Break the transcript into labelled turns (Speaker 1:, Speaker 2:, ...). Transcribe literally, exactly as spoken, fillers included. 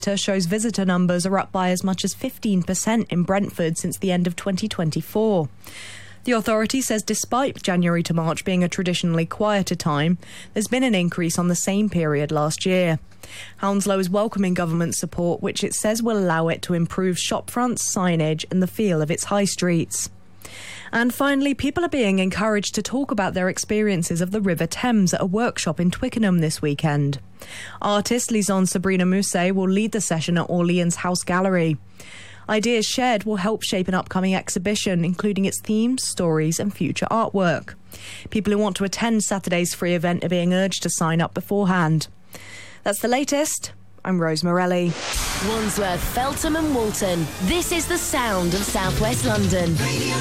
Speaker 1: shows visitor numbers are up by as much as fifteen percent in Brentford since the end of twenty twenty-four. The authority says despite January to March being a traditionally quieter time, there's been an increase on the same period last year. Hounslow is welcoming government support, which it says will allow it to improve shopfronts, signage and the feel of its high streets. And finally, people are being encouraged to talk about their experiences of the River Thames at a workshop in Twickenham this weekend. Artist Lisanne Sabrina Mousset will lead the session at Orleans House Gallery. Ideas shared will help shape an upcoming exhibition, including its themes, stories and future artwork. People who want to attend Saturday's free event are being urged to sign up beforehand. That's the latest. I'm Rose Morelli.
Speaker 2: Wandsworth, Feltham and Walton. This is the sound of South West London. Radio